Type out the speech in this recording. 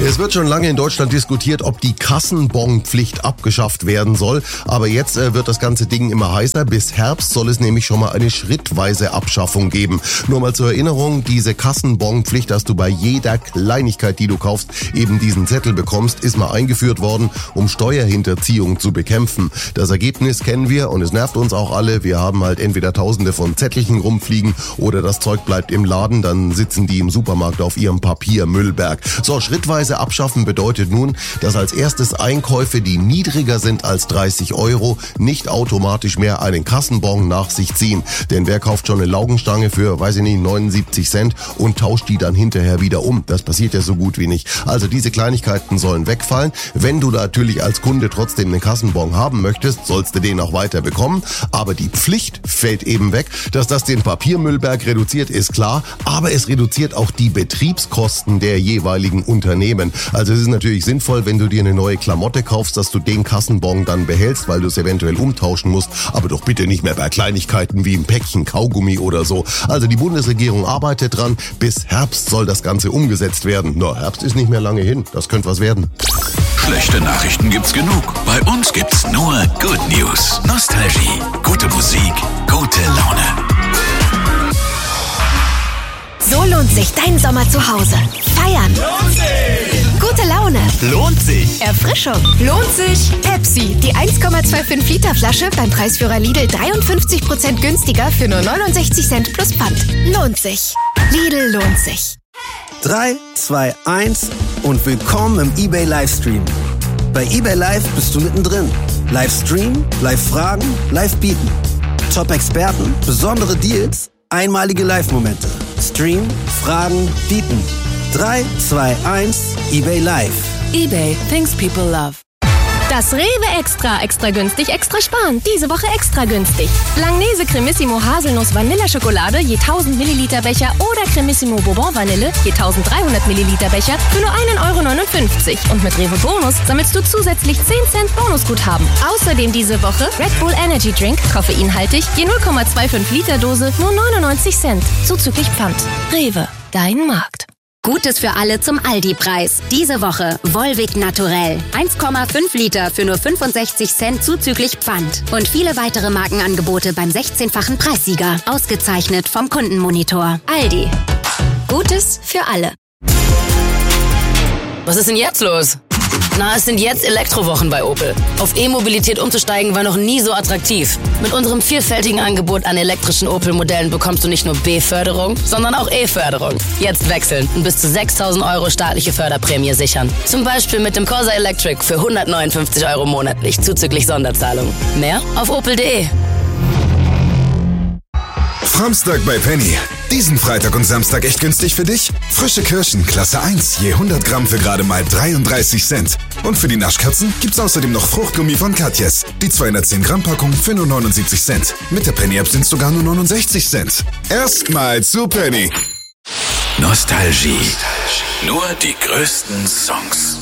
Es wird schon lange in Deutschland diskutiert, ob die Kassenbonpflicht abgeschafft werden soll. Aber jetzt wird das ganze Ding immer heißer. Bis Herbst soll es nämlich schon mal eine schrittweise Abschaffung geben. Nur mal zur Erinnerung, diese Kassenbonpflicht, dass du bei jeder Kleinigkeit, die du kaufst, eben diesen Zettel bekommst, ist mal eingeführt worden, um Steuerhinterziehung zu bekämpfen. Das Ergebnis kennen wir und es nervt uns auch alle. Wir haben halt entweder Tausende von Zettelchen rumfliegen oder das Zeug bleibt im Laden, dann sitzen die im Supermarkt auf ihrem Papiermüllberg. So, schrittweise abschaffen bedeutet nun, dass als erstes Einkäufe, die niedriger sind als 30 Euro, nicht automatisch mehr einen Kassenbon nach sich ziehen. Denn wer kauft schon eine Laugenstange für, 79 Cent und tauscht die dann hinterher wieder um? Das passiert ja so gut wie nicht. Also diese Kleinigkeiten sollen wegfallen. Wenn du natürlich als Kunde trotzdem einen Kassenbon haben möchtest, sollst du den auch weiter bekommen. Aber die Pflicht fällt eben weg. Dass das den Papiermüllberg reduziert, ist klar. Aber es reduziert auch die Betriebskosten der jeweiligen Unternehmen. Also es ist natürlich sinnvoll, wenn du dir eine neue Klamotte kaufst, dass du den Kassenbon dann behältst, weil du es eventuell umtauschen musst. Aber doch bitte nicht mehr bei Kleinigkeiten wie ein Päckchen Kaugummi oder so. Also die Bundesregierung arbeitet dran. Bis Herbst soll das Ganze umgesetzt werden. Na, Herbst ist nicht mehr lange hin. Das könnte was werden. Schlechte Nachrichten gibt's genug. Bei uns gibt's nur Good News. Nostalgie, gute Musik, gute Laune. So lohnt sich dein Sommer zu Hause. Feiern. Lohnt sich. Gute Laune. Lohnt sich. Erfrischung. Lohnt sich. Pepsi. Die 1,25 Liter Flasche beim Preisführer Lidl 53% günstiger für nur 69 Cent plus Pfand. Lohnt sich. Lidl lohnt sich. 3, 2, 1 und willkommen im eBay Livestream. Bei eBay Live bist du mittendrin. Livestream, Live-Fragen, Live-Bieten. Top-Experten, besondere Deals, einmalige Live-Momente. Stream, Fragen, Bieten. 3, 2, 1, eBay Live. eBay, things people love. Das Rewe Extra günstig, extra sparen. Diese Woche extra günstig. Langnese Cremissimo Haselnuss Vanilleschokolade je 1000 Milliliter Becher oder Cremissimo Bourbon Vanille je 1300 Milliliter Becher für nur 1,59 €. Und mit Rewe Bonus sammelst du zusätzlich 10 Cent Bonusguthaben. Außerdem diese Woche Red Bull Energy Drink, koffeinhaltig, je 0,25 Liter Dose, nur 99 Cent. Zuzüglich Pfand. Rewe, dein Markt. Gutes für alle zum Aldi-Preis. Diese Woche Volvic Naturell. 1,5 Liter für nur 65 Cent zuzüglich Pfand. Und viele weitere Markenangebote beim 16-fachen Preissieger. Ausgezeichnet vom Kundenmonitor. Aldi. Gutes für alle. Was ist denn jetzt los? Na, es sind jetzt Elektrowochen bei Opel. Auf E-Mobilität umzusteigen war noch nie so attraktiv. Mit unserem vielfältigen Angebot an elektrischen Opel-Modellen bekommst du nicht nur B-Förderung, sondern auch E-Förderung. Jetzt wechseln und bis zu 6.000 € staatliche Förderprämie sichern. Zum Beispiel mit dem Corsa Electric für 159 € monatlich, zuzüglich Sonderzahlung. Mehr auf opel.de. Samstag bei Penny. Diesen Freitag und Samstag echt günstig für dich? Frische Kirschen, Klasse 1, je 100 Gramm für gerade mal 33 Cent. Und für die Naschkatzen gibt's außerdem noch Fruchtgummi von Katjes. Die 210 Gramm Packung für nur 79 Cent. Mit der Penny-App sind's sogar nur 69 Cent. Erstmal zu Penny. Nostalgie. Nur die größten Songs.